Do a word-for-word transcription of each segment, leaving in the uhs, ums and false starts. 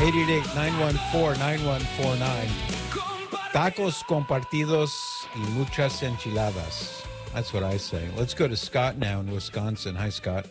eight eight eight, nine one four, nine one four nine. Tacos compartidos y muchas enchiladas. That's what I say. Let's go to Scott now in Wisconsin. Hi, Scott.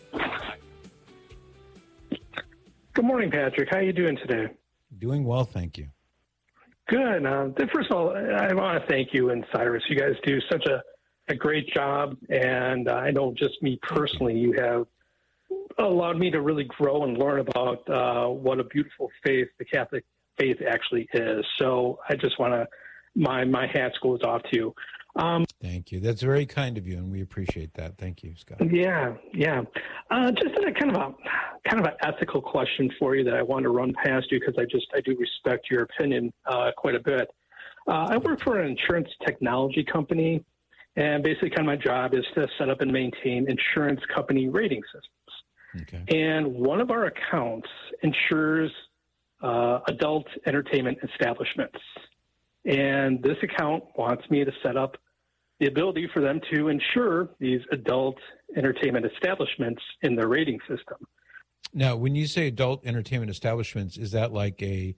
Good morning, Patrick. How are you doing today? Doing well, thank you. Good. Uh, first of all, I want to thank you and Cyrus. You guys do such a, a great job. And uh, I know just me personally, you have allowed me to really grow and learn about uh, what a beautiful faith the Catholic faith actually is. So I just want to, my, my hat goes off to you. Um, Thank you. That's very kind of you, and we appreciate that. Thank you, Scott. Yeah, yeah. Uh, just a kind of a kind of an ethical question for you that I want to run past you because I just I do respect your opinion uh, quite a bit. Uh, I work for an insurance technology company, and basically, kind of my job is to set up and maintain insurance company rating systems. Okay. And one of our accounts insures uh, adult entertainment establishments, and this account wants me to set up the ability for them to insure these adult entertainment establishments in their rating system. Now, when you say adult entertainment establishments, is that like a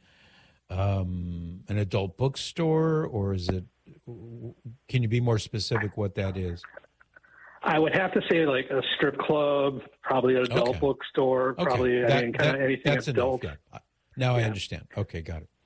um, an adult bookstore, or is it? Can you be more specific what that is? I would have to say like a strip club, probably an adult Okay. bookstore, Okay. probably That- I mean, kind that- of anything that's adult. enough, yeah. Now I Yeah. understand. Okay, got it.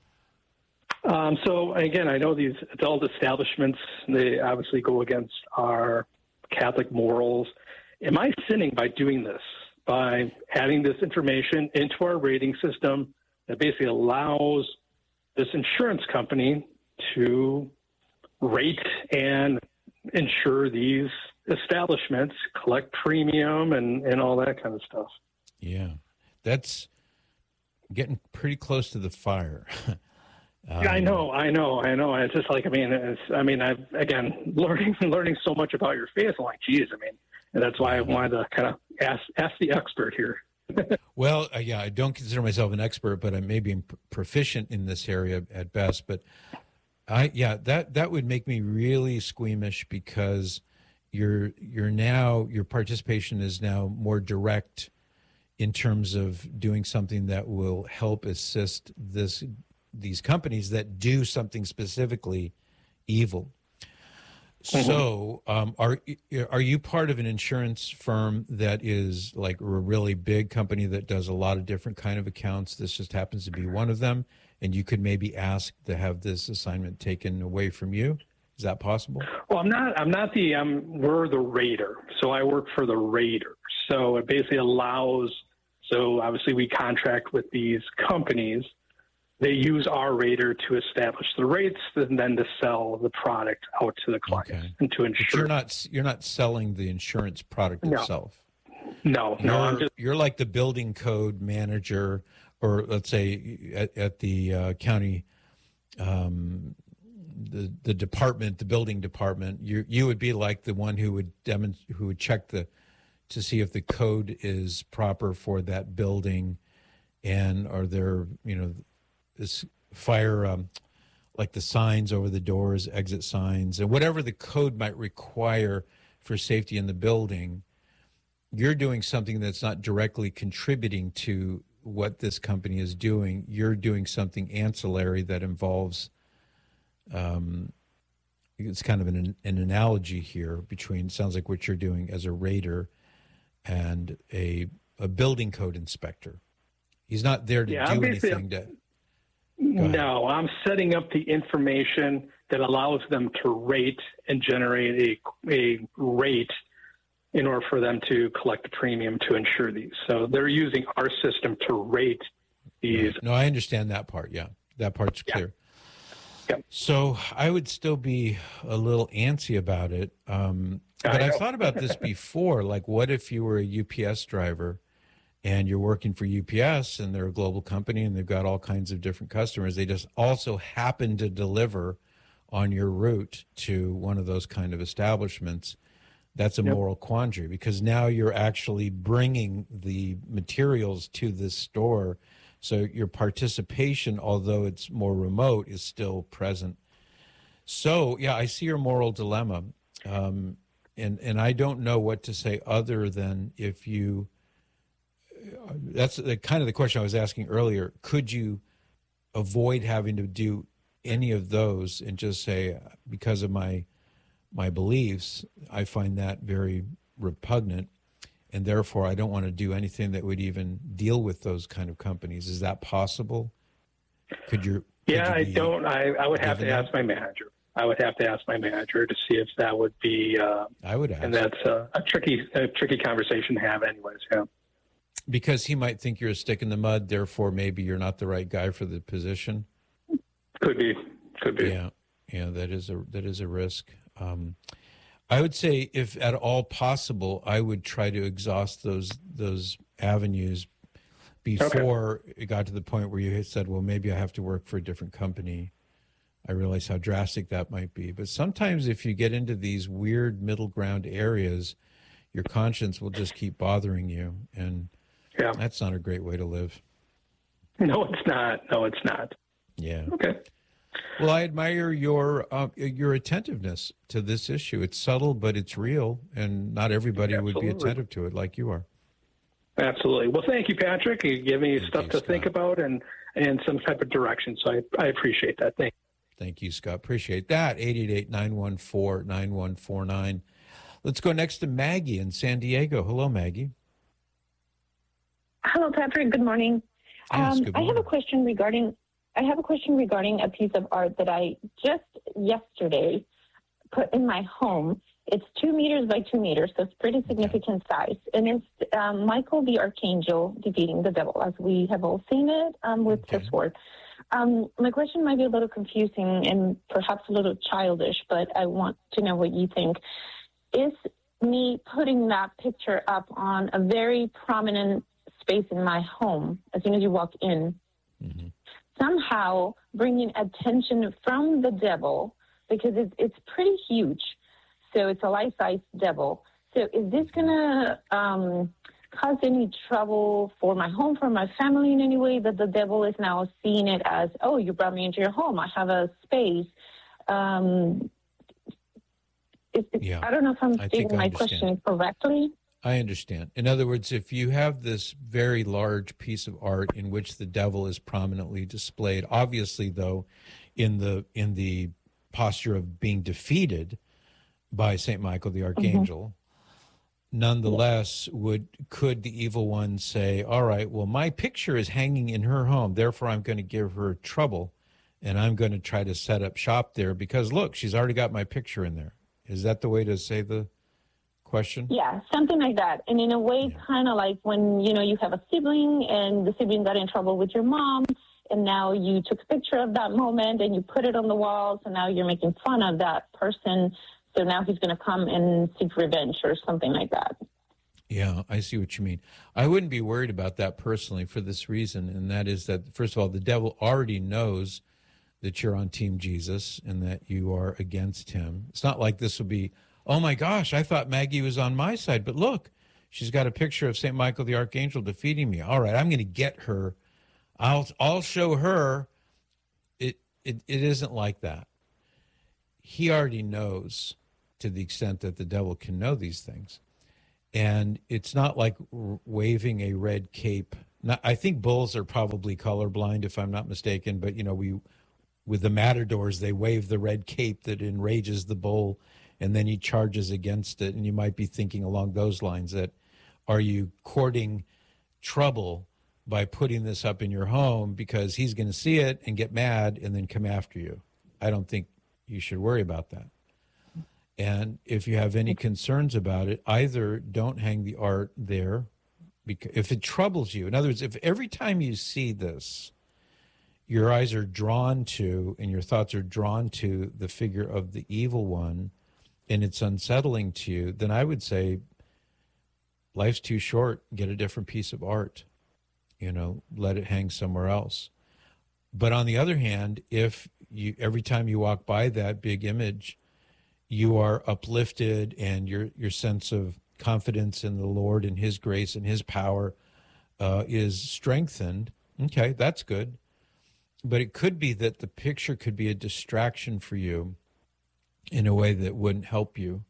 Um, so again, I know these adult establishments, they obviously go against our Catholic morals. Am I sinning by doing this, by adding this information into our rating system that basically allows this insurance company to rate and insure these establishments, collect premium and, and all that kind of stuff? Yeah, that's getting pretty close to the fire. Um, I know, I know, I know. It's just like, I mean, it's, I mean, I've, again, learning, learning so much about your faith. I'm like, geez, I mean, and that's why I wanted to kind of ask, ask the expert here. Well, uh, yeah, I don't consider myself an expert, but I may be p- proficient in this area at best. But I, yeah, that, that would make me really squeamish because you're, you're now, your participation is now more direct in terms of doing something that will help assist this these companies that do something specifically evil. Mm-hmm. So um, are are you part of an insurance firm that is like a really big company that does a lot of different kind of accounts? This just happens to be one of them, and you could maybe ask to have this assignment taken away from you? Is that possible? Well, I'm not, I'm not the, um, we're the rater. So I work for the rater. So it basically allows, so obviously we contract with these companies. They use our rater to establish the rates and then to sell the product out to the clients Okay. and to insure. But you're not you're not selling the insurance product No. itself. No, You're, no, I'm just, you're like the building code manager, or let's say at, at the uh, county, um, the the department, the building department. You you would be like the one who would demonstrate, who would check the to see if the code is proper for that building, and are there you know. This fire, um, like the signs over the doors, exit signs, and whatever the code might require for safety in the building, you're doing something that's not directly contributing to what this company is doing. You're doing something ancillary that involves, um, it's kind of an, an analogy here between, sounds like what you're doing as a rater and a, a building code inspector. He's not there to Yeah, do basically- anything to... no, I'm setting up the information that allows them to rate and generate a, a rate in order for them to collect the premium to insure these. So they're using our system to rate these. Right. No, I understand that part. Yeah, that part's Yeah. clear. Yeah. So I would still be a little antsy about it. Um, I but I've know. thought about this before. Like, what if you were a U P S driver and you're working for U P S and they're a global company and they've got all kinds of different customers. They just also happen to deliver on your route to one of those kind of establishments. That's a Yep. moral quandary because now you're actually bringing the materials to this store. So your participation, although it's more remote, is still present. So, yeah, I see your moral dilemma. Um, and, and I don't know what to say other than if you... That's the kind of the question I was asking earlier. Could you avoid having to do any of those and just say, because of my my beliefs, I find that very repugnant, and therefore I don't want to do anything that would even deal with those kind of companies. Is that possible? Could you? Could Yeah, you I be don't. I, I would have to given ask my manager. I would have to ask my manager to see if that would be. Uh, I would ask. And that's a, a tricky, a tricky conversation to have, anyways. Yeah. Because he might think you're a stick in the mud, therefore maybe you're not the right guy for the position. Could be. Could be. Yeah, yeah, that is a that is a risk. Um, I would say, if at all possible, I would try to exhaust those those avenues before okay. it got to the point where you had said, well, maybe I have to work for a different company. I realize how drastic that might be. But sometimes if you get into these weird middle ground areas, your conscience will just keep bothering you. And yeah. that's not a great way to live. No, it's not. No, it's not. Yeah. Okay. Well, I admire your uh, your attentiveness to this issue. It's subtle, but it's real, and not everybody Absolutely. would be attentive to it like you are. Absolutely. Well, thank you, Patrick. You give me thank stuff you, to Scott. think about and, and some type of direction, so I, I appreciate that. Thank you. Thank you, Scott. Appreciate that. eight eight eight, nine one four, nine one four nine. Let's go next to Maggie in San Diego. Hello, Maggie. Hello, Patrick. Good morning. Yes, um, good morning. I have a question regarding I have a question regarding a piece of art that I just yesterday put in my home. It's two meters by two meters, so it's pretty significant size. And it's um, Michael the Archangel defeating the devil, as we have all seen it um, with okay. the sword. Um, my question might be a little confusing and perhaps a little childish, but I want to know what you think. Is me putting that picture up on a very prominent space in my home, as soon as you walk in, mm-hmm. somehow bringing attention from the devil, because it's, it's pretty huge. So it's a life-size devil. So is this going to um, cause any trouble for my home, for my family in any way, that the devil is now seeing it as, oh, you brought me into your home, I have a space? Um, it, it, yeah. I don't know if I'm I stating my question correctly. I understand. In other words, if you have this very large piece of art in which the devil is prominently displayed, obviously, though, in the in the posture of being defeated by Saint Michael the Archangel, mm-hmm. nonetheless, would could the evil one say, all right, well, my picture is hanging in her home, therefore I'm going to give her trouble, and I'm going to try to set up shop there because, look, she's already got my picture in there. Is that the way to say the question? Yeah, something like that. And in a way, yeah. kind of like when, you know, you have a sibling and the sibling got in trouble with your mom, and now you took a picture of that moment and you put it on the wall, so now you're making fun of that person. So now he's going to come and seek revenge or something like that. Yeah, I see what you mean. I wouldn't be worried about that personally for this reason, and that is that, first of all, the devil already knows that you're on Team Jesus and that you are against him. It's not like this will be, oh my gosh, I thought Maggie was on my side, but look, she's got a picture of Saint Michael the Archangel defeating me. All right, I'm going to get her. I'll I'll show her. It, it it isn't like that. He already knows, to the extent that the devil can know these things. And it's not like r- waving a red cape. Not, I think bulls are probably colorblind, if I'm not mistaken, but, you know, we with the matadors, they wave the red cape that enrages the bull, and then he charges against it. And you might be thinking along those lines that, are you courting trouble by putting this up in your home because he's going to see it and get mad and then come after you? I don't think you should worry about that. And if you have any concerns about it, either don't hang the art there, because if it troubles you. In other words, if every time you see this, your eyes are drawn to and your thoughts are drawn to the figure of the evil one, and it's unsettling to you, then I would say life's too short. Get a different piece of art. You know, let it hang somewhere else. But on the other hand, if you every time you walk by that big image, you are uplifted and your your sense of confidence in the Lord and his grace and his power uh, is strengthened, okay, that's good. But it could be that the picture could be a distraction for you in a way that wouldn't help you.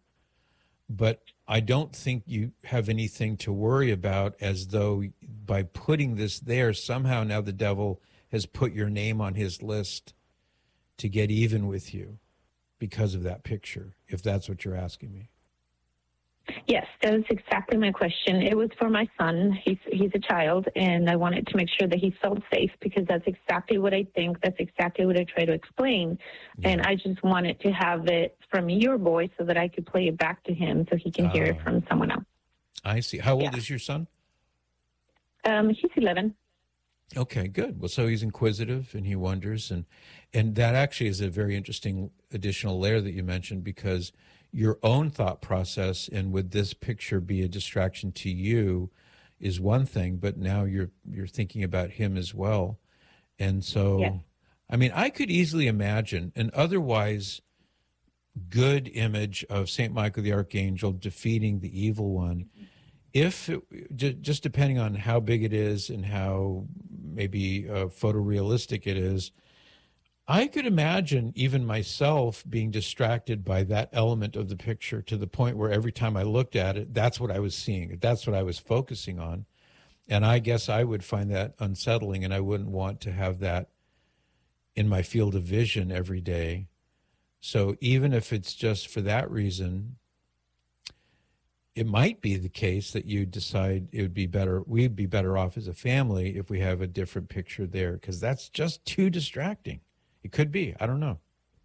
But I don't think you have anything to worry about, as though by putting this there, somehow now the devil has put your name on his list to get even with you because of that picture, if that's what you're asking me. Yes, that was exactly my question. It was for my son. He's he's a child, and I wanted to make sure that he felt safe because that's exactly what I think. That's exactly what I try to explain. Yeah. And I just wanted to have it from your voice so that I could play it back to him so he can uh, hear it from someone else. I see. How old yeah. is your son? Um, he's eleven. Okay, good. Well, so he's inquisitive and he wonders. And, and that actually is a very interesting additional layer that you mentioned, because your own thought process and would this picture be a distraction to you is one thing, but now you're you're thinking about him as well. And so, yeah. I mean, I could easily imagine an otherwise good image of Saint Michael the Archangel defeating the evil one, if it, just depending on how big it is and how maybe uh, photorealistic it is, I could imagine even myself being distracted by that element of the picture to the point where every time I looked at it, that's what I was seeing. That's what I was focusing on. And I guess I would find that unsettling, and I wouldn't want to have that in my field of vision every day. So even if it's just for that reason, it might be the case that you decide it would be better, we'd be better off as a family if we have a different picture there, because that's just too distracting. It could be. I don't know.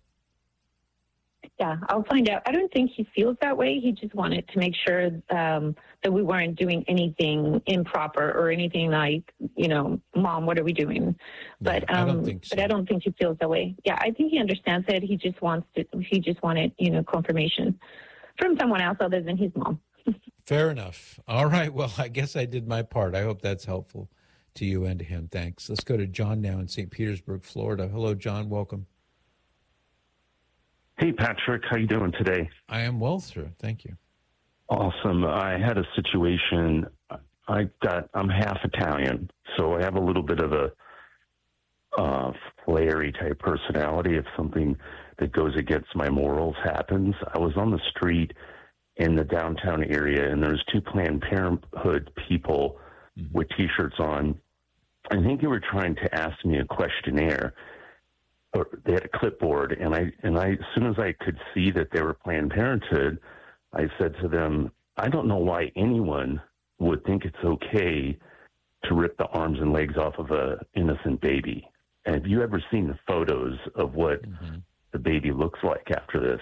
Yeah, I'll find out. I don't think he feels that way. He just wanted to make sure um, that we weren't doing anything improper or anything like, you know, Mom, what are we doing? But yeah, I um, don't think so. But I don't think he feels that way. Yeah, I think he understands it. He just wants to. He just wanted, you know, confirmation from someone else other than his mom. Fair enough. All right. Well, I guess I did my part. I hope that's helpful to you and to him. Thanks. Let's go to John now in Saint Petersburg, Florida. Hello, John. Welcome. Hey, Patrick. How you doing today? I am well, sir. Thank you. Awesome. I had a situation. I got. I'm half Italian, so I have a little bit of a uh, flary type personality. If something that goes against my morals happens, I was on the street in the downtown area, and there was two Planned Parenthood people mm-hmm. with T-shirts on. I think they were trying to ask me a questionnaire. Or they had a clipboard, and I and I as soon as I could see that they were Planned Parenthood, I said to them, "I don't know why anyone would think it's okay to rip the arms and legs off of a innocent baby. And have you ever seen the photos of what mm-hmm. the baby looks like after this?"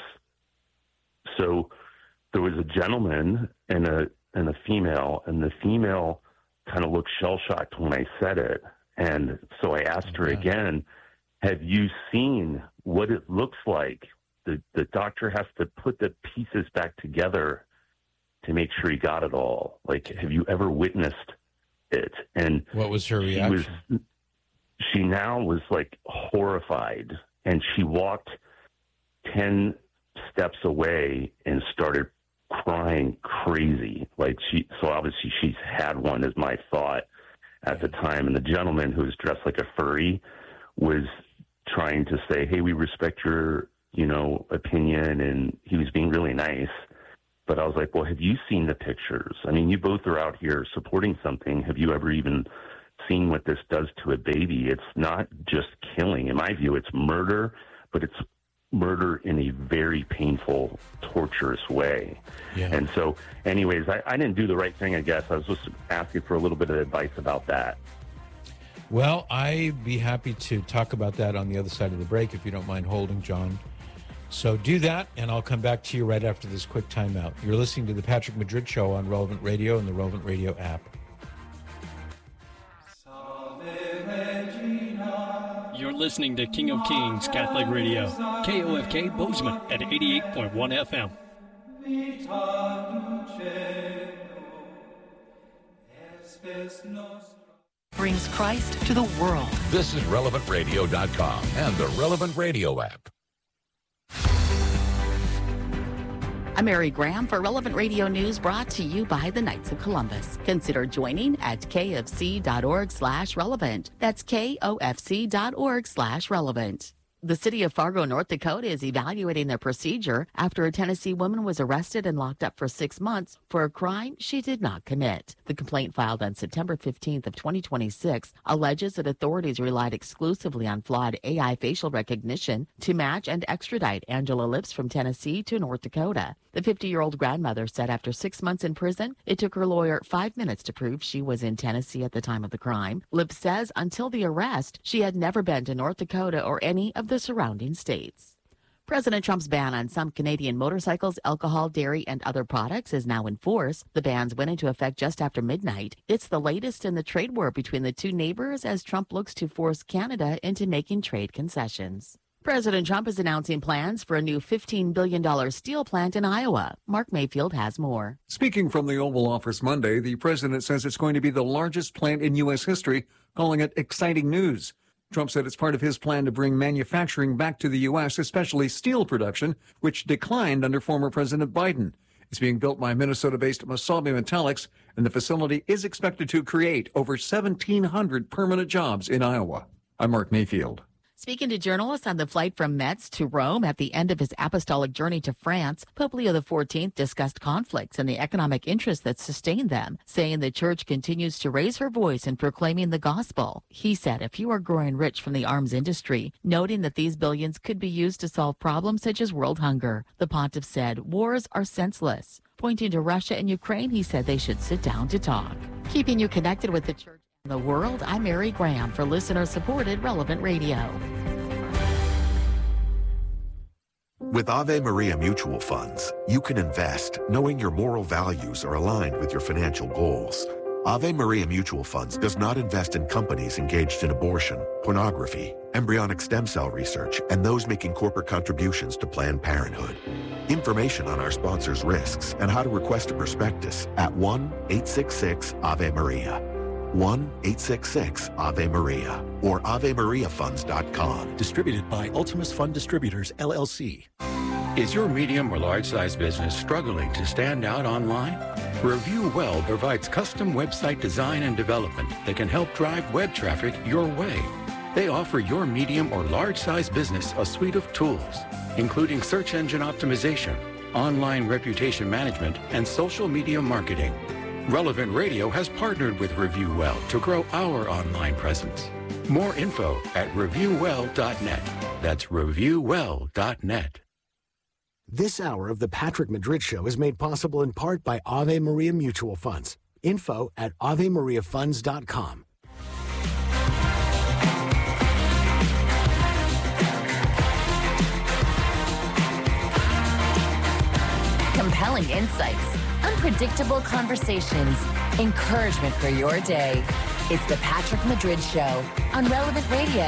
So there was a gentleman and a and a female, and the female kind of looked shell-shocked when I said it. And so I asked oh, her yeah. again, have you seen what it looks like? The the doctor has to put the pieces back together to make sure he got it all. Like, have you ever witnessed it? And what was her she reaction? Was, she now was like horrified, and she walked ten steps away and started crying crazy. Like she, so obviously she's had one, is my thought at the time. And the gentleman who was dressed like a furry was trying to say, hey, we respect your, you know, opinion. And he was being really nice. But I was like, well, have you seen the pictures? I mean, you both are out here supporting something. Have you ever even seen what this does to a baby? It's not just killing. In my view, it's murder, but it's murder in a very painful, torturous way. Yeah. And so, anyways, I, I didn't do the right thing, I guess. I was just asking for a little bit of advice about that. Well, I'd be happy to talk about that on the other side of the break, if you don't mind holding, John. So do that, and I'll come back to you right after this quick timeout. You're listening to the Patrick Madrid Show on Relevant Radio and the Relevant Radio app. You're listening to King of Kings Catholic Radio, K O F K Bozeman at eighty-eight point one F M. Brings Christ to the world. This is relevant radio dot com and the Relevant Radio app. I'm Mary Graham for Relevant Radio News, brought to you by the Knights of Columbus. Consider joining at kfc.org slash relevant. That's kofc.org slash relevant. The city of Fargo, North Dakota is evaluating their procedure after a Tennessee woman was arrested and locked up for six months for a crime she did not commit. The complaint filed on September fifteenth of twenty twenty-six alleges that authorities relied exclusively on flawed A I facial recognition to match and extradite Angela Lips from Tennessee to North Dakota. The fifty-year-old grandmother said after six months in prison, it took her lawyer five minutes to prove she was in Tennessee at the time of the crime. Lips says until the arrest, she had never been to North Dakota or any of the surrounding states. President Trump's ban on some Canadian motorcycles, alcohol, dairy, and other products is now in force. The bans went into effect just after midnight. It's the latest in the trade war between the two neighbors as Trump looks to force Canada into making trade concessions. President Trump is announcing plans for a new fifteen billion dollars steel plant in Iowa. Mark Mayfield has more. Speaking from the Oval Office Monday, the president says it's going to be the largest plant in U S history, calling it exciting news. Trump said it's part of his plan to bring manufacturing back to the U S, especially steel production, which declined under former President Biden. It's being built by Minnesota-based Mesabi Metallics, and the facility is expected to create over seventeen hundred permanent jobs in Iowa. I'm Mark Mayfield. Speaking to journalists on the flight from Metz to Rome at the end of his apostolic journey to France, Pope Leo the fourteenth discussed conflicts and the economic interests that sustain them, saying the church continues to raise her voice in proclaiming the gospel. He said if you are growing rich from the arms industry, noting that these billions could be used to solve problems such as world hunger. The pontiff said wars are senseless. Pointing to Russia and Ukraine, he said they should sit down to talk. Keeping you connected with the church and the world, I'm Mary Graham for listener-supported Relevant Radio. With Ave Maria Mutual Funds, you can invest knowing your moral values are aligned with your financial goals. Ave Maria Mutual Funds does not invest in companies engaged in abortion, pornography, embryonic stem cell research, and those making corporate contributions to Planned Parenthood. Information on our sponsors' risks and how to request a prospectus at one eight six six Ave Maria. one eight six six Ave Maria or ave maria funds dot com. Distributed by Ultimus Fund Distributors, L L C. Is your medium or large-size business struggling to stand out online? Review Well provides custom website design and development that can help drive web traffic your way. They offer your medium or large-size business a suite of tools, including search engine optimization, online reputation management, and social media marketing. Relevant Radio has partnered with Review Well to grow our online presence. More info at review well dot net. That's review well dot net. This hour of the Patrick Madrid Show is made possible in part by Ave Maria Mutual Funds. Info at ave maria funds dot com. Compelling insights, unpredictable conversations, encouragement for your day. It's the Patrick Madrid Show on Relevant Radio.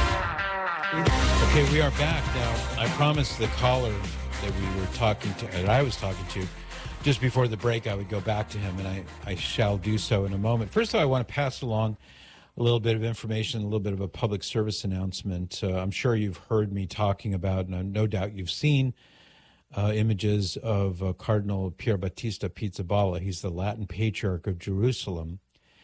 Okay, we are back now. I promised the caller that we were talking to, and I was talking to, just before the break, I would go back to him, and I, I shall do so in a moment. First of all, I want to pass along a little bit of information, a little bit of a public service announcement. Uh, I'm sure you've heard me talking about, and no doubt you've seen Uh, images of uh, Cardinal Pier Battista Pizzaballa. He's the Latin Patriarch of Jerusalem,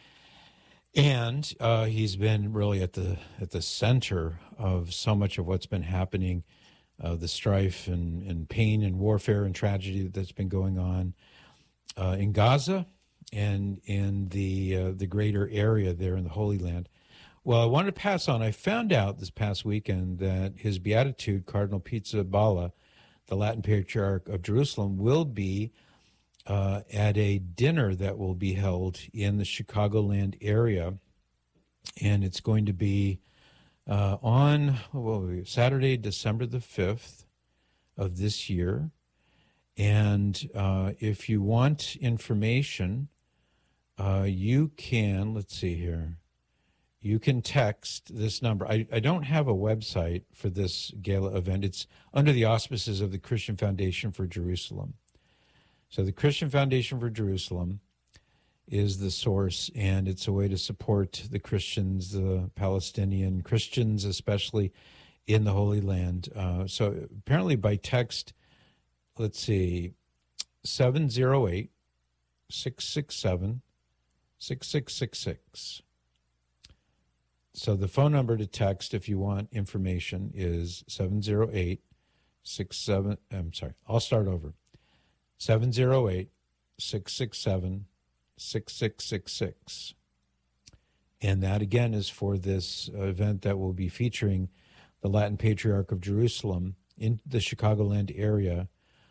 and uh, he's been really at the at the center of so much of what's been happening, uh, the strife and, and pain and warfare and tragedy that's been going on uh, in Gaza and in the uh, the greater area there in the Holy Land. Well, I wanted to pass on. I found out this past weekend that His Beatitude, Cardinal Pizzaballa, the Latin Patriarch of Jerusalem, will be uh, at a dinner that will be held in the Chicagoland area. And it's going to be uh, on well, Saturday, December the fifth of this year. And uh, if you want information, uh, you can, let's see here. You can text this number. I, I don't have a website for this gala event. It's under the auspices of the Christian Foundation for Jerusalem. So the Christian Foundation for Jerusalem is the source, and it's a way to support the Christians, the Palestinian Christians, especially in the Holy Land. Uh, so apparently by text, let's see, seven oh eight, six six seven, six six six six. So the phone number to text if you want information is seven zero eight, six seven, I'm sorry, I'll start over. seven zero eight, six six seven, six six six six. And that, again, is for this event that will be featuring the Latin Patriarch of Jerusalem in the Chicagoland area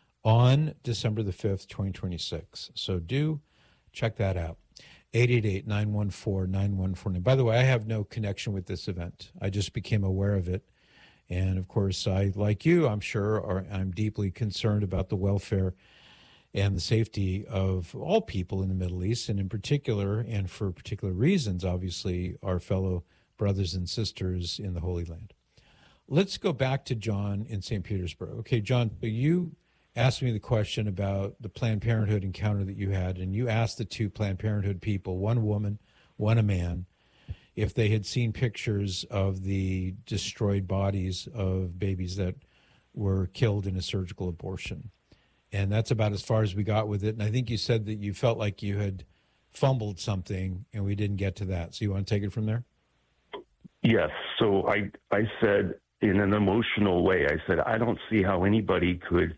on December the fifth, twenty twenty-six. So do check that out. eight eight eight, nine one four, nine one four nine. By the way, I have no connection with this event. I just became aware of it. And, of course, I, like you, I'm sure, are, I'm deeply concerned about the welfare and the safety of all people in the Middle East, and in particular, and for particular reasons, obviously, our fellow brothers and sisters in the Holy Land. Let's go back to John in Saint Petersburg. Okay, John, you asked me the question about the Planned Parenthood encounter that you had, and you asked the two Planned Parenthood people, one woman, one a man, if they had seen pictures of the destroyed bodies of babies that were killed in a surgical abortion. And that's about as far as we got with it. And I think you said that you felt like you had fumbled something, and we didn't get to that. So you want to take it from there? Yes. So I, I said in an emotional way, I said, I don't see how anybody could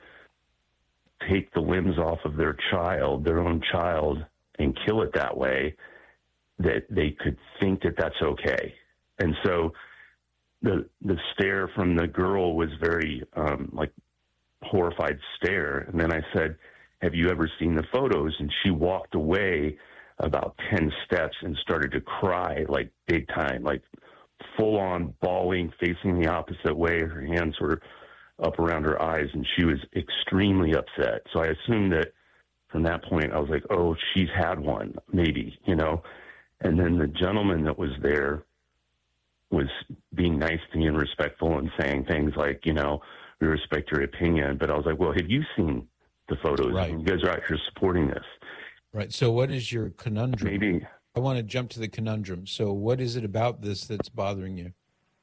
take the limbs off of their child, their own child, and kill it that way, that they could think that that's okay. And so the the stare from the girl was very um, like horrified stare. And then I said, have you ever seen the photos? And she walked away about ten steps and started to cry like big time, like full on bawling, facing the opposite way. Her hands were up around her eyes, and she was extremely upset. So I assumed that from that point, I was like, oh, she's had one, maybe, you know. And then the gentleman that was there was being nice to me and respectful and saying things like, you know, we respect your opinion. But I was like, well, have you seen the photos? Right. You guys are out here supporting this. Right. So what is your conundrum? Maybe. I want to jump to the conundrum. So what is it about this that's bothering you?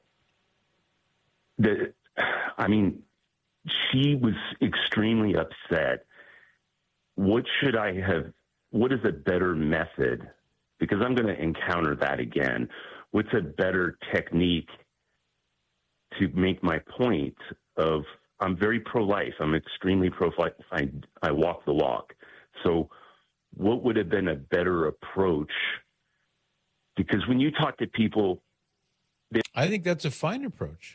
The, I mean, she was extremely upset. What should I have, what is a better method? Because I'm going to encounter that again. What's a better technique to make my point of, I'm very pro-life. I'm extremely pro-life. I, I walk the walk. So what would have been a better approach? Because when you talk to people... They- I think that's a fine approach.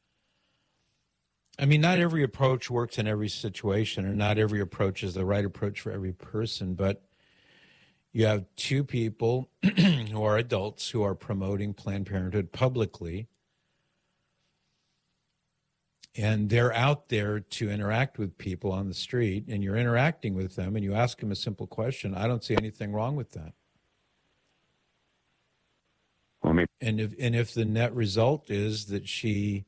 I mean, not every approach works in every situation, or not every approach is the right approach for every person, but you have two people who are adults who are promoting Planned Parenthood publicly, and they're out there to interact with people on the street, and you're interacting with them, and you ask them a simple question. I don't see anything wrong with that. Well, maybe- and if and if the net result is that she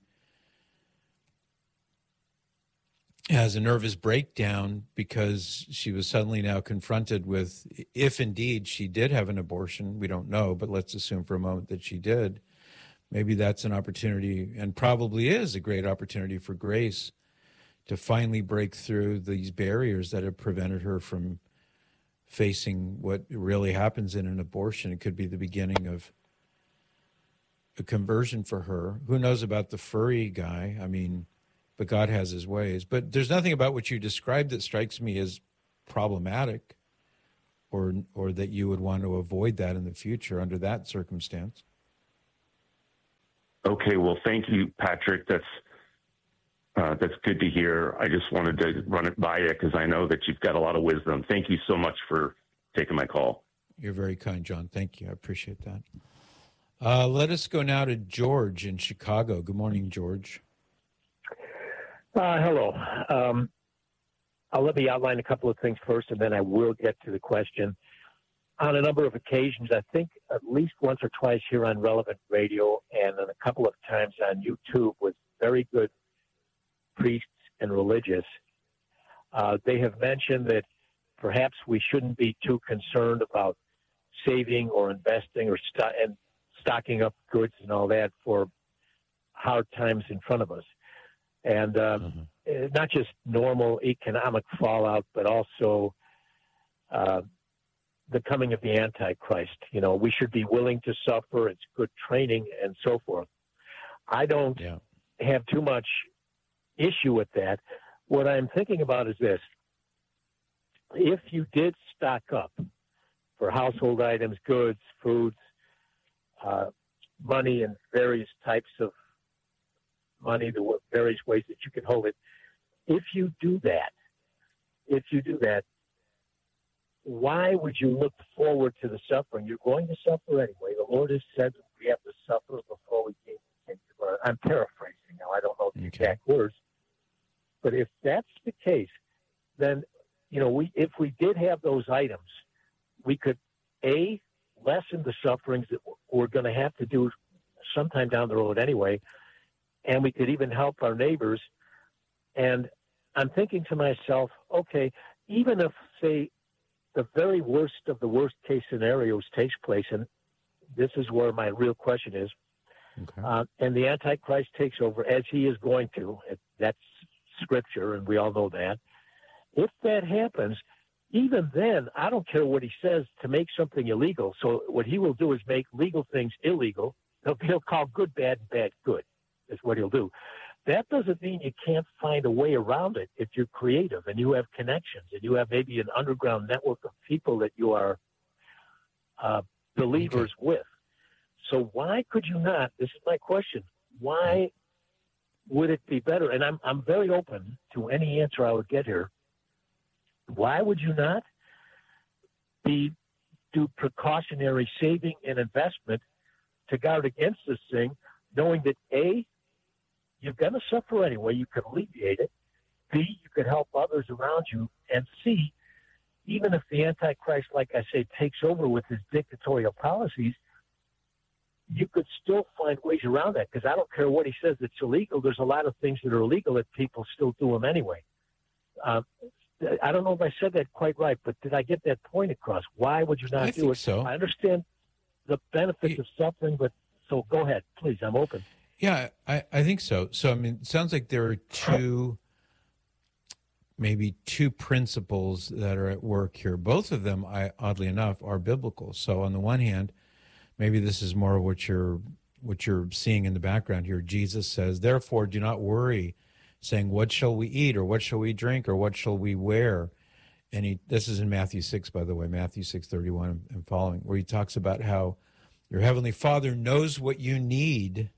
has a nervous breakdown because she was suddenly now confronted with, if indeed she did have an abortion, we don't know, but let's assume for a moment that she did, maybe that's an opportunity, and probably is a great opportunity for Grace to finally break through these barriers that have prevented her from facing what really happens in an abortion. It could be the beginning of a conversion for her. Who knows about the furry guy? I mean, but God has his ways. But there's nothing about what you described that strikes me as problematic, or or that you would want to avoid that in the future under that circumstance. Okay, well, thank you, Patrick. That's uh, that's good to hear. I just wanted to run it by you because I know that you've got a lot of wisdom. Thank you so much for taking my call. You're very kind, John. Thank you. I appreciate that. Uh, let us go now to George in Chicago. Good morning, George. Uh, hello. Um, I'll let me outline a couple of things first, and then I will get to the question. On a number of occasions, I think at least once or twice here on Relevant Radio, and then a couple of times on YouTube with very good priests and religious, uh, they have mentioned that perhaps we shouldn't be too concerned about saving or investing or st- and stocking up goods and all that for hard times in front of us. And uh, mm-hmm. not just normal economic fallout, but also uh, the coming of the Antichrist. You know, we should be willing to suffer. It's good training and so forth. I don't yeah. have too much issue with that. What I'm thinking about is this. If you did stock up for household items, goods, foods, uh, money, and various types of money, the various ways that you can hold it, if you do that, if you do that, why would you look forward to the suffering? You're going to suffer anyway. The Lord has said that we have to suffer before we gain the kingdom. I'm paraphrasing now. I don't know the okay. exact words. But if that's the case, then, you know, we if we did have those items, we could, A, lessen the sufferings that we're going to have to do sometime down the road anyway, and we could even help our neighbors. And I'm thinking to myself, okay, even if, say, the very worst of the worst case scenarios takes place, and this is where my real question is, okay. uh, and the Antichrist takes over, as he is going to, that's scripture, and we all know that. If that happens, even then, I don't care what he says to make something illegal. So what he will do is make legal things illegal. He'll, he'll call good bad and bad good, is what he'll do. That doesn't mean you can't find a way around it if you're creative and you have connections and you have maybe an underground network of people that you are uh, believers okay. with. So why could you not? This is my question. Why would it be better? And I'm I'm very open to any answer I would get here. Why would you not be do precautionary saving and investment to guard against this thing, knowing that A, you're going to suffer anyway, you could alleviate it, B, you could help others around you, and C, even if the Antichrist, like I say, takes over with his dictatorial policies, you could still find ways around that, because I don't care what he says that's illegal. There's a lot of things that are illegal that people still do them anyway. Uh, I don't know if I said that quite right, but did I get that point across? Why would you not I do think it? so. I understand the benefits you, of suffering, but so go ahead, please. I'm open. Yeah, I, I think so. So, I mean, it sounds like there are two, maybe two principles that are at work here. Both of them, I, oddly enough, are biblical. So on the one hand, maybe this is more of what you're, what you're seeing in the background here. Jesus says, therefore, do not worry, saying, what shall we eat, or what shall we drink, or what shall we wear? And he, this is in Matthew six, by the way, Matthew six thirty-one and following, where he talks about how your heavenly Father knows what you need.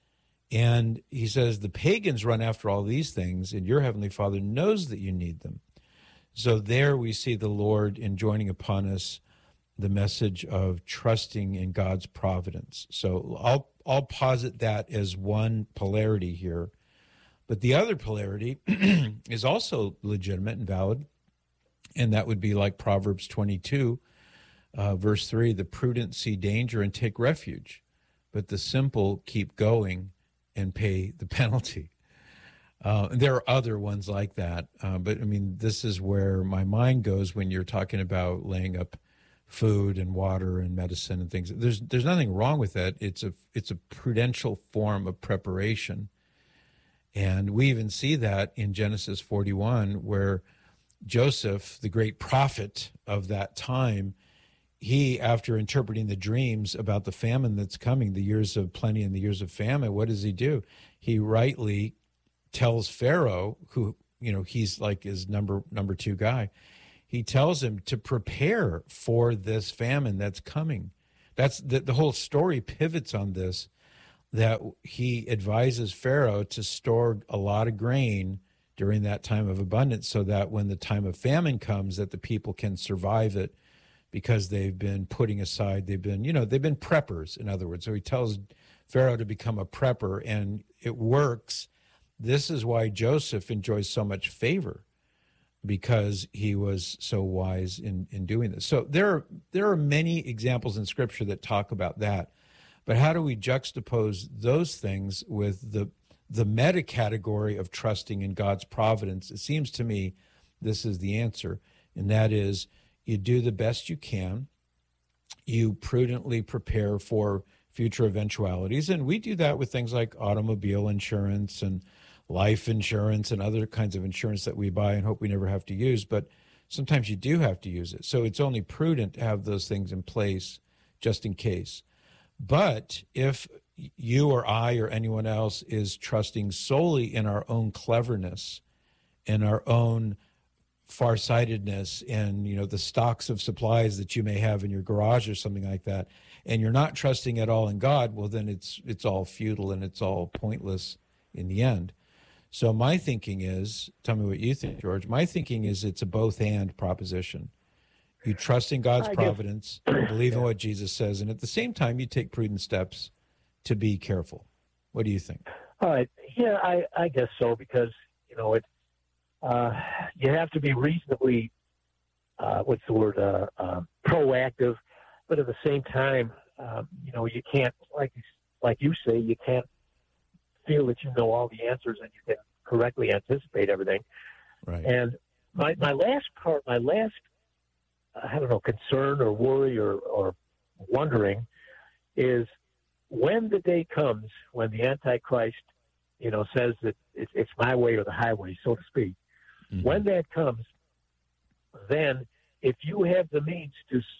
And he says the pagans run after all these things, and your heavenly Father knows that you need them. So there we see the Lord enjoining upon us the message of trusting in God's providence. So I'll, I'll posit that as one polarity here. But the other polarity is also legitimate and valid, and that would be like Proverbs twenty-two, uh, verse three, the prudent see danger and take refuge, but the simple keep going and pay the penalty. Uh, and there are other ones like that, uh, but I mean, this is where my mind goes when you're talking about laying up food and water and medicine and things. There's there's nothing wrong with that. It's a it's a prudential form of preparation. And we even see that in Genesis forty-one, where Joseph, the great prophet of that time, he, after interpreting the dreams about the famine that's coming, the years of plenty and the years of famine, what does he do? He rightly tells Pharaoh, who, you know, he's like his number number two guy, he tells him to prepare for this famine that's coming. That's the, the whole story pivots on this, that he advises Pharaoh to store a lot of grain during that time of abundance so that when the time of famine comes, that the people can survive it because they've been putting aside, they've been, you know, they've been preppers, in other words. So he tells Pharaoh to become a prepper, and it works. This is why Joseph enjoys so much favor, because he was so wise in, in doing this. So there are, there are many examples in Scripture that talk about that. But how do we juxtapose those things with the the meta category of trusting in God's providence? It seems to me this is the answer, and that is you do the best you can. You prudently prepare for future eventualities, and we do that with things like automobile insurance and life insurance and other kinds of insurance that we buy and hope we never have to use. But sometimes you do have to use it. So it's only prudent to have those things in place just in case. But if you or I or anyone else is trusting solely in our own cleverness and our own farsightedness and, you know, the stocks of supplies that you may have in your garage or something like that, and you're not trusting at all in God, well, then it's it's all futile and it's all pointless in the end. So my thinking is, tell me what you think, George. My thinking is it's a both-and proposition. You trust in God's I providence, guess, believe in yeah. what Jesus says, and at the same time, you take prudent steps to be careful. What do you think? All right. Yeah, I, I guess so, because, you know, it, uh, you have to be reasonably, uh, what's the word, uh, uh, proactive, but at the same time, um, you know, you can't, like, like you say, you can't feel that you know all the answers and you can correctly anticipate everything. Right. And my, my last part, my last, I don't know, concern or worry or, or wondering is when the day comes when the Antichrist, you know, says that it's, it's my way or the highway, so to speak. Mm-hmm. When that comes, then if you have the means to s-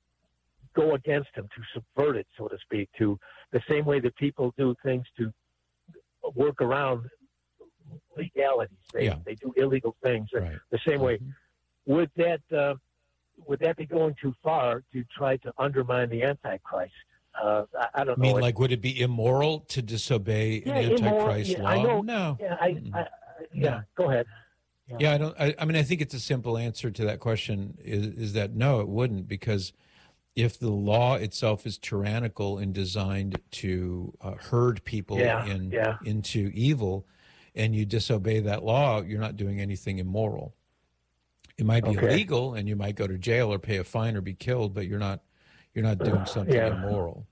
go against him, to subvert it, so to speak, to the same way that people do things to work around legalities, they, yeah. they do illegal things right. the same way. Mm-hmm. Would that uh, would that be going too far to try to undermine the Antichrist? Uh, I, I don't I mean, know. like, would it be immoral to disobey yeah, an Antichrist immoral, yeah, law? I know, No. Yeah, I, I, I, yeah no. Go ahead. Yeah, yeah I don't. I, I mean, I think it's a simple answer to that question. Is is that no, it wouldn't, because if the law itself is tyrannical and designed to uh, herd people yeah, in yeah. into evil, and you disobey that law, you're not doing anything immoral. It might be okay. illegal, and you might go to jail or pay a fine or be killed, but you're not you're not doing something yeah. immoral.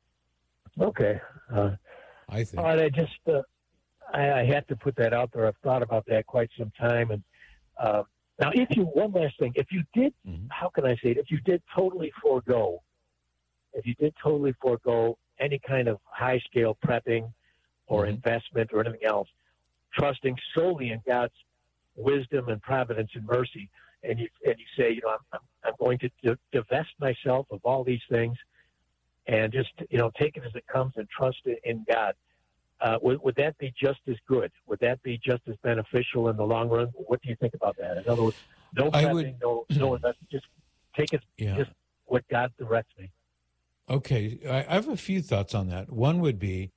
Okay. Uh, I think. All right. I just uh, I, I have to put that out there. I've thought about that quite some time, and uh, now if you one last thing, if you did, mm-hmm. how can I say it? If you did totally forego, if you did totally forego any kind of high scale prepping or mm-hmm. investment or anything else, trusting solely in God's wisdom and providence and mercy, and you and you say, you know, I'm I'm, I'm going to d- divest myself of all these things, and just, you know, take it as it comes and trust in God. Uh, would, would that be just as good? Would that be just as beneficial in the long run? What do you think about that? In other words, no prepping, would, no no investment, just take it, yeah. just what God directs me. Okay, I, I have a few thoughts on that. One would be,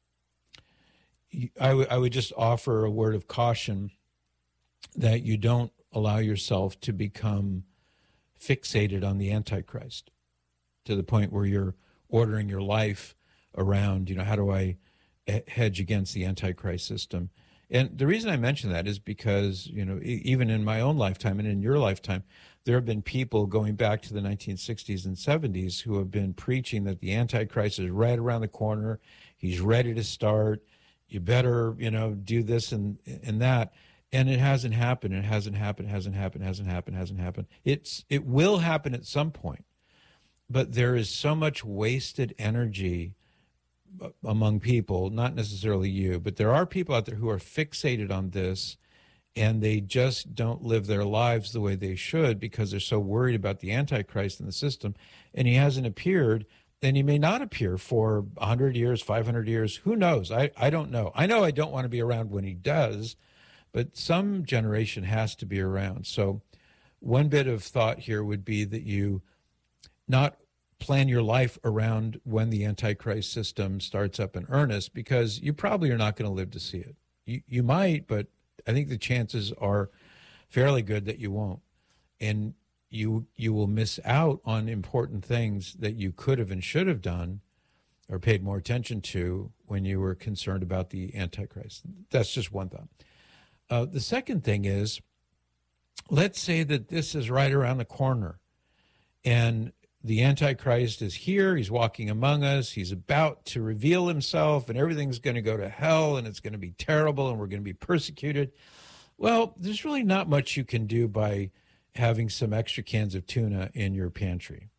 I, w- I would just offer a word of caution that you don't allow yourself to become fixated on the Antichrist to the point where you're ordering your life around, you know, how do I hedge against the Antichrist system? And the reason I mention that is because, you know, even in my own lifetime and in your lifetime, there have been people going back to the nineteen sixties and seventies who have been preaching that the Antichrist is right around the corner. He's ready to start. You better, you know, do this and and that. And it hasn't happened. It hasn't happened. Hasn't happened. Hasn't happened. Hasn't happened. It's it will happen at some point. But there is so much wasted energy among people, not necessarily you, but there are people out there who are fixated on this, and they just don't live their lives the way they should because they're so worried about the Antichrist in the system. And he hasn't appeared, and he may not appear for one hundred years, five hundred years. Who knows? I, I don't know. I know I don't want to be around when he does, but some generation has to be around. So one bit of thought here would be that you not plan your life around when the Antichrist system starts up in earnest, because you probably are not going to live to see it. You, you might, but I think the chances are fairly good that you won't. And you you will miss out on important things that you could have and should have done or paid more attention to when you were concerned about the Antichrist. That's just one thought. Uh, the second thing is, let's say that this is right around the corner and the Antichrist is here, he's walking among us, he's about to reveal himself, and everything's going to go to hell, and it's going to be terrible, and we're going to be persecuted. Well, there's really not much you can do by having some extra cans of tuna in your pantry.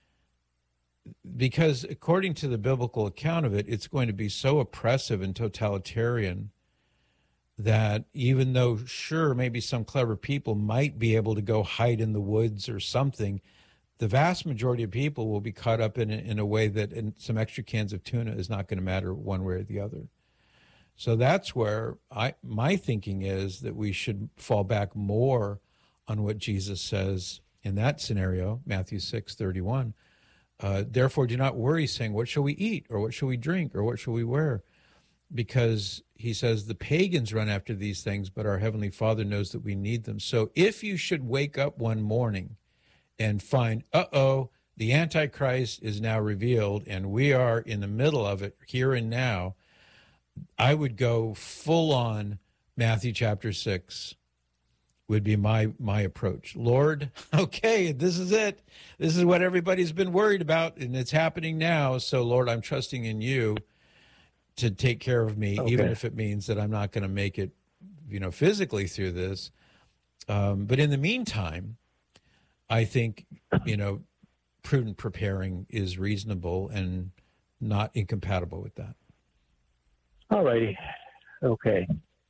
Because according to the biblical account of it, it's going to be so oppressive and totalitarian that even though, sure, maybe some clever people might be able to go hide in the woods or something, the vast majority of people will be caught up in it in a way that in some extra cans of tuna is not going to matter one way or the other. So that's where I my thinking is that we should fall back more on what Jesus says in that scenario, Matthew six thirty-one. Uh, Therefore, do not worry, saying, what shall we eat, or what shall we drink, or what shall we wear? Because he says the pagans run after these things, but our Heavenly Father knows that we need them. So if you should wake up one morning and find, uh-oh, the Antichrist is now revealed, and we are in the middle of it here and now, I would go full on Matthew chapter six would be my my approach. Lord, okay, this is it. This is what everybody's been worried about, and it's happening now. So, Lord, I'm trusting in you to take care of me, okay, even if it means that I'm not going to make it, you know, physically through this. Um, but in the meantime, I think, you know, prudent preparing is reasonable and not incompatible with that. All righty. Okay.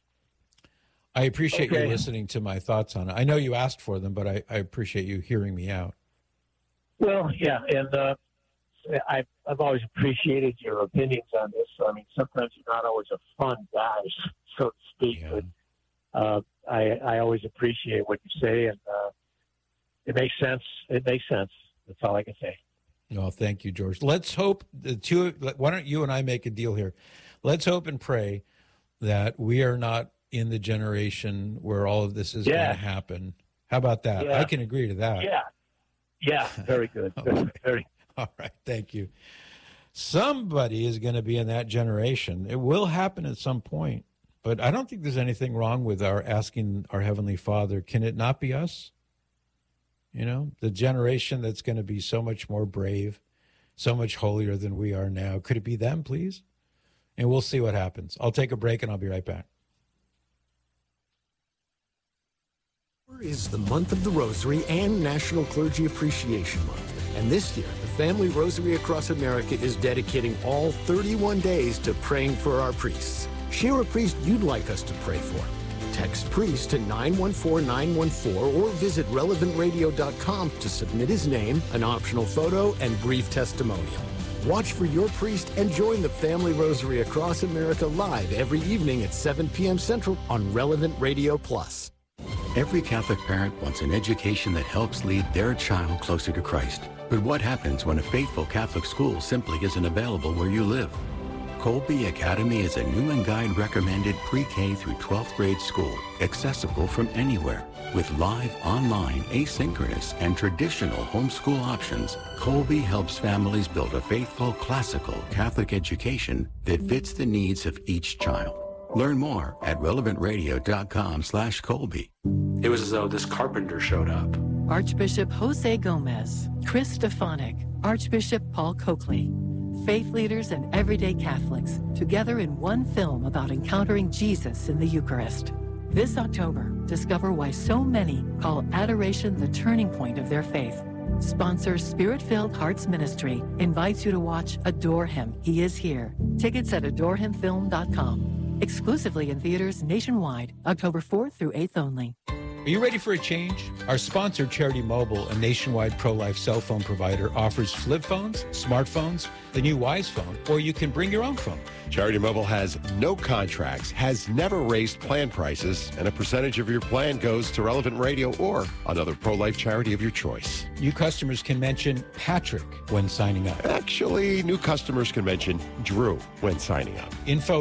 I appreciate okay. you listening to my thoughts on it. I know you asked for them, but I, I appreciate you hearing me out. Well, yeah, and uh, I've, I've always appreciated your opinions on this. I mean, sometimes you're not always a fun guy, so to speak, yeah. but uh, I, I always appreciate what you say, and uh, it makes sense. It makes sense. That's all I can say. No, thank you, George. Let's hope the two. Why don't you and I make a deal here? Let's hope and pray that we are not in the generation where all of this is yeah. going to happen. How about that? Yeah. I can agree to that. Yeah. Yeah. Very good. Okay. Very. All right. Thank you. Somebody is going to be in that generation. It will happen at some point, but I don't think there's anything wrong with our asking our Heavenly Father, can it not be us? You know, the generation that's going to be so much more brave, so much holier than we are now. Could it be them, please? And we'll see what happens. I'll take a break and I'll be right back. Is the month of the Rosary and National Clergy Appreciation Month. And this year, the Family Rosary Across America is dedicating all thirty-one days to praying for our priests. Share a priest you'd like us to pray for. Text priest to nine one four nine one four or visit relevant radio dot com to submit his name, an optional photo, and brief testimonial. Watch for your priest and join the Family Rosary Across America live every evening at seven p.m. Central on Relevant Radio Plus. Every Catholic parent wants an education that helps lead their child closer to Christ. But what happens when a faithful Catholic school simply isn't available where you live? Colby Academy is a new and guide recommended pre-K through twelfth grade school, accessible from anywhere. With live, online, asynchronous, and traditional homeschool options, Colby helps families build a faithful, classical Catholic education that fits the needs of each child. Learn more at relevant radio dot com slash Colby. It was as though this carpenter showed up. Archbishop Jose Gomez, Chris Stefanik, Archbishop Paul Coakley. Faith leaders and everyday Catholics together in one film about encountering Jesus in the Eucharist. This October, discover why so many call adoration the turning point of their faith. Sponsor Spirit-Filled Hearts Ministry invites you to watch Adore Him, He Is Here. Tickets at adore him film dot com. Exclusively in theaters nationwide, October fourth through eighth only. Are you ready for a change? Our sponsor, Charity Mobile, a nationwide pro-life cell phone provider, offers flip phones, smartphones, the new Wise phone, or you can bring your own phone. Charity Mobile has no contracts, has never raised plan prices, and a percentage of your plan goes to Relevant Radio or another pro-life charity of your choice. New customers can mention Patrick when signing up. Actually, new customers can mention Drew when signing up. Info